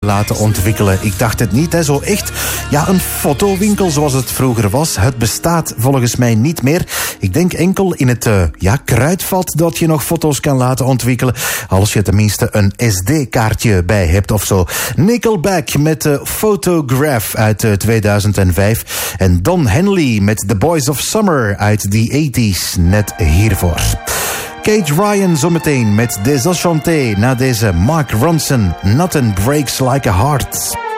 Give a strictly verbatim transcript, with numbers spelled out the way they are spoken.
laten ontwikkelen. Ik dacht het niet, hè, zo echt. Ja, een fotowinkel zoals het vroeger was. Het bestaat volgens mij niet meer. Ik denk enkel in het uh, ja, kruidvat dat je nog foto's kan laten ontwikkelen. Als je tenminste een S D-kaartje bij hebt of zo. Nickelback met de uh, Photograph uit uh, tweeduizend vijf. En Don Henley met The Boys of Summer uit de tachtiger net hiervoor. Kate Ryan zometeen met Desenchanté na deze Mark Ronson. Nothing Breaks Like a Heart.